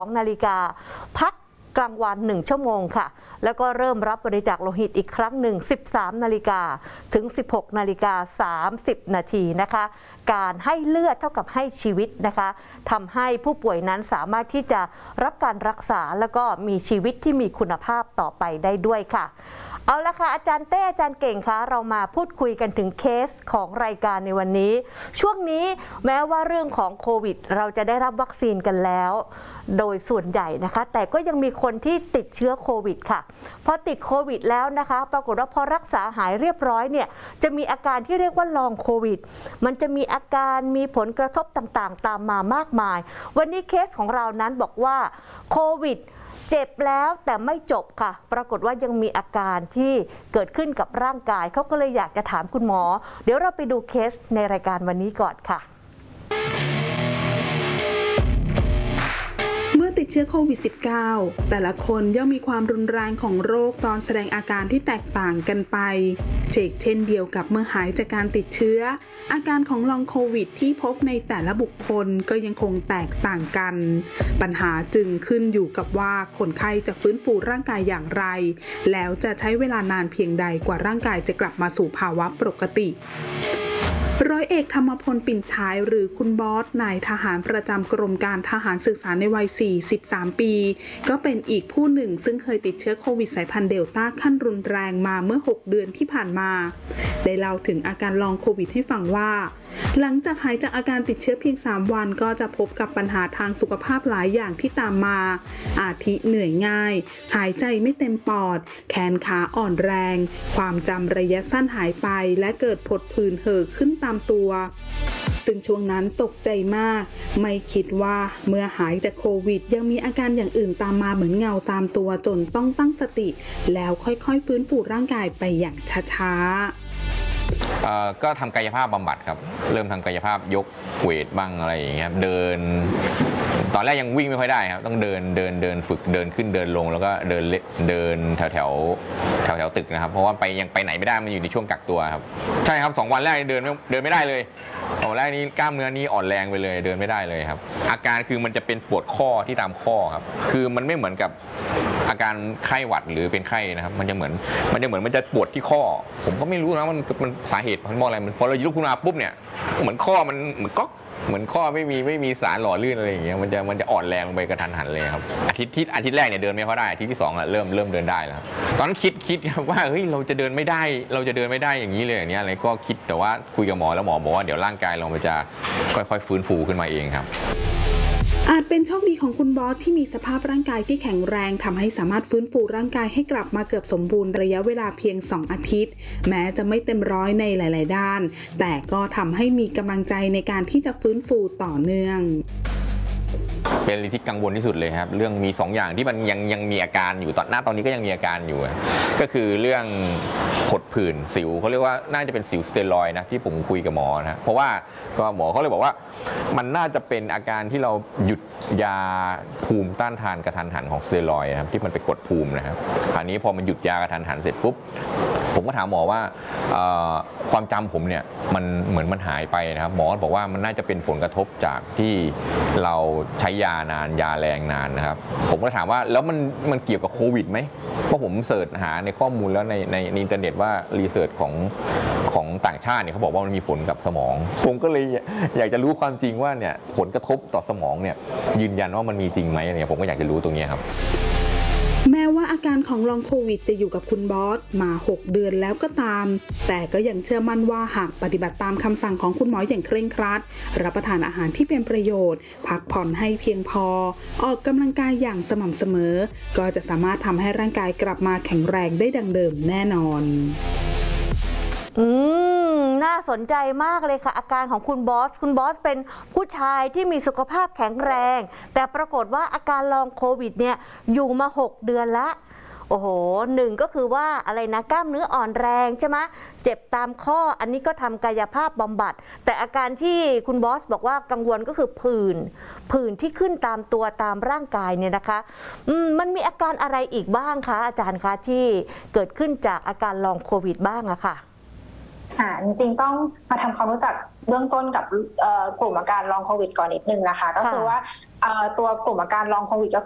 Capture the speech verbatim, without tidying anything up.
สองนาฬิกาพักกลางวันหนึ่งชั่วโมงค่ะแล้วก็เริ่มรับบริจาคโลหิตอีกครั้งหนึ่งสิบสามนาฬิกาถึงสิบหกนาฬิกาสามสิบนาทีนะคะการให้เลือดเท่ากับให้ชีวิตนะคะทำให้ผู้ป่วยนั้นสามารถที่จะรับการรักษาแล้วก็มีชีวิตที่มีคุณภาพต่อไปได้ด้วยค่ะเอาละค่ะอาจารย์เต้อาจารย์เก่งคะเรามาพูดคุยกันถึงเคสของรายการในวันนี้ช่วงนี้แม้ว่าเรื่องของโควิดเราจะได้รับวัคซีนกันแล้วโดยส่วนใหญ่นะคะแต่ก็ยังมีคนที่ติดเชื้อโควิดค่ะพอติดโควิดแล้วนะคะปรากฏว่าพอรักษาหายเรียบร้อยเนี่ยจะมีอาการที่เรียกว่าลองโควิดมันจะมีอาการมีผลกระทบต่างๆตามมามากมายวันนี้เคสของเรานั้นบอกว่าโควิดเจ็บแล้วแต่ไม่จบค่ะปรากฏว่ายังมีอาการที่เกิดขึ้นกับร่างกายเขาก็เลยอยากจะถามคุณหมอเดี๋ยวเราไปดูเคสในรายการวันนี้ก่อนค่ะเมื่อติดเชื้อโควิด สิบเก้า แต่ละคนย่อมมีความรุนแรงของโรคตอนแสดงอาการที่แตกต่างกันไปเช่นเช่นเดียวกับเมื่อหายจากการติดเชื้ออาการของลองโควิดที่พบในแต่ละบุคคลก็ยังคงแตกต่างกันปัญหาจึงขึ้นอยู่กับว่าคนไข้จะฟื้นฟูร่างกายอย่างไรแล้วจะใช้เวลานานเพียงใดกว่าร่างกายจะกลับมาสู่ภาวะปกติร้อยเอกธรรมพลปิ่นฉายหรือคุณบอสนายทหารประจำกรมการทหารศึกษาในวัยสี่สิบสามปีก็เป็นอีกผู้หนึ่งซึ่งเคยติดเชื้อโควิดสายพันธุ์เดลต้าขั้นรุนแรงมาเมื่อหกเดือนที่ผ่านมาได้เล่าถึงอาการลองโควิดให้ฟังว่าหลังจากหายจากอาการติดเชื้อเพียงสามวันก็จะพบกับปัญหาทางสุขภาพหลายอย่างที่ตามมาอาทิเหนื่อยง่ายหายใจไม่เต็มปอดแขนขาอ่อนแรงความจำระยะสั้นหายไปและเกิดผดผื่นเห่อขึ้นตามตัวซึ่งช่วงนั้นตกใจมากไม่คิดว่าเมื่อหายจากโควิดยังมีอาการอย่างอื่นตามมาเหมือนเงาตามตัวจนต้องตั้งสติแล้วค่อยๆฟื้นฟูร่างกายไปอย่างช้าๆก็ทำกายภาพบำบัดครับเริ่มทำกายภาพยกเวทบ้างอะไรอย่างเงี้ยเดินตอนแรกยังวิ่งไม่ค่อยได้ครับต้องเดินเดินเดินฝึกเดินขึ้นเดินลงแล้วก็เดินเดินแถวแถวแถวแถวตึกนะครับเพราะว่าไปยังไปไหนไม่ได้มันอยู่ในช่วงกักตัวครับใช่ครับสองวันแรกเดินเดินไม่ได้เลยตอนแรกนี้กล้ามเนื้อนี้อ่อนแรงไปเลยเดินไม่ได้เลยครับอาการคือมันจะเป็นปวดข้อที่ตามข้อครับคือมันไม่เหมือนกับอาการไข้หวัดหรือเป็นไข้นะครับมันจะเหมือนมันจะเหมือนมันจะปวดที่ข้อผมก็ไม่รู้นะมันมันสาเหตุมันเพราะอะไรมันพอเราลุกขึ้นมาปุ๊บเนี่ยเหมือนข้อมันเหมือนก๊อกเหมือนข้อไม่มีไม่มีสารหล่อลื่นอะไรอย่างเงี้ยมันจะมันจะอ่อนแรงลงไปกระทันหันเลยครับอาทิตย์ที่อาทิตย์แรกเนี่ยเดินไม่ค่อยได้อาทิตย์ที่สองอ่ะเริ่มเริ่มเดินได้แล้วตอนนั้นคิดคิดว่าเฮ้ยเราจะเดินไม่ได้เราจะเดินไม่ได้อย่างนี้เลยอย่างเงี้ยอะไรก็คิดแต่ว่าคุยกับหมอแล้วหมอบอกว่าเดี๋ยวร่างกายเรามันจะค่อยๆฟื้นฟูขึ้นมาเองครับอาจเป็นโชคดีของคุณบอสที่มีสภาพร่างกายที่แข็งแรงทำให้สามารถฟื้นฟูร่างกายให้กลับมาเกือบสมบูรณ์ระยะเวลาเพียงสองอาทิตย์แม้จะไม่เต็มร้อยในหลายๆด้านแต่ก็ทำให้มีกำลังใจในการที่จะฟื้นฟูต่อเนื่องเป็นอะไรที่กังวลที่สุดเลยครับเรื่องมีสองอย่างที่มันยังยังมีอาการอยู่ตอนหน้าตอนนี้ก็ยังมีอาการอยู่ก็คือเรื่องผดผื่นสิวเขาเรียกว่าน่าจะเป็นสิวสเตียรอยด์นะที่ผมคุยกับหมอนะเพราะว่าก็หมอเขาเลยบอกว่ามันน่าจะเป็นอาการที่เราหยุดยาภูมิต้านทานกระทันหันของสเตียรอยด์นะครับที่มันไปกดภูมินะครับคราวนี้พอมันหยุดยากระทันหันเสร็จปุ๊บผมก็ถามหมอว่าความจำผมเนี่ยมันเหมือนมันหายไปนะครับหมอบอกว่ามันน่าจะเป็นผลกระทบจากที่เราใช้ยานานยาแรงนานนะครับผมก็ถามว่าแล้วมันมันเกี่ยวกับโควิดไหมเพราะผมเสิร์ชหาในข้อมูลแล้วในในอินเทอร์เน็ตว่ารีเสิร์ชของของต่างชาติเนี่ยเขาบอกว่ามันมีผลกับสมองผมก็เลยอยากจะรู้ความจริงว่าเนี่ยผลกระทบต่อสมองเนี่ยยืนยันว่ามันมีจริงไหมเนี่ยผมก็อยากจะรู้ตรงนี้ครับแม้ว่าอาการของลองโควิดจะอยู่กับคุณบอสมาหกเดือนแล้วก็ตามแต่ก็ยังเชื่อมั่นว่าหากปฏิบัติตามคำสั่งของคุณหมออย่างเคร่งครัดรับประทานอาหารที่เป็นประโยชน์พักผ่อนให้เพียงพอออกกำลังกายอย่างสม่ำเสมอก็จะสามารถทำให้ร่างกายกลับมาแข็งแรงได้ดังเดิมแน่นอนอืมน่าสนใจมากเลยค่ะอาการของคุณบอสคุณบอสเป็นผู้ชายที่มีสุขภาพแข็งแรงแต่ปรากฏว่าอาการลองโควิดเนี่ยอยู่มาหกเดือนละโอ้โหหนึ่งก็คือว่าอะไรนะกล้ามเนื้ออ่อนแรงใช่ไหมเจ็บตามข้ออันนี้ก็ทำกายภาพบำบัดแต่อาการที่คุณบอสบอกว่ากังวลก็คือผื่นผื่นที่ขึ้นตามตัวตามร่างกายเนี่ยนะคะอืมมันมีอาการอะไรอีกบ้างคะอาจารย์คะที่เกิดขึ้นจากอาการลองโควิดบ้างอะค่ะอ่าจริงๆต้องมาทำความรู้จักเบื้องต้นกับกลุ่มอาการลองโควิดก่อนนิดนึงนะคะก็คือว่าตัวกลุ่มอาการลองโควิดก็